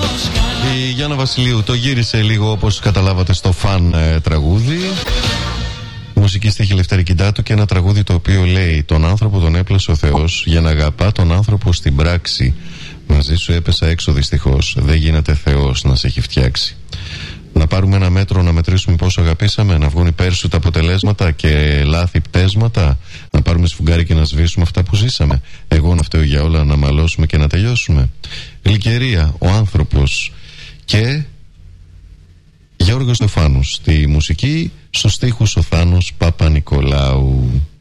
Η Γιάννα Βασιλείου το γύρισε λίγο, όπως καταλάβατε, στο φαν τραγούδι. Μουσική στίχη Λευτέρη Κιντάτου και ένα τραγούδι το οποίο λέει: τον άνθρωπο τον έπλασε ο Θεός για να αγαπά τον άνθρωπο στην πράξη. Μαζί σου έπεσα έξω δυστυχώς, δεν γίνεται Θεός να σε έχει φτιάξει. Να πάρουμε ένα μέτρο να μετρήσουμε πόσο αγαπήσαμε, να βγουν υπέρ σου τα αποτελέσματα και λάθη πτέσματα. Να πάρουμε σφουγγάρι και να σβήσουμε αυτά που ζήσαμε. Εγώ να φταίω για όλα, να μαλώσουμε και να τελειώσουμε. Γλυκερία, ο άνθρωπος. Και Γιώργος Στεφάνους στη μουσική, στους στίχους ο Θάνος Παπα-Νικολάου.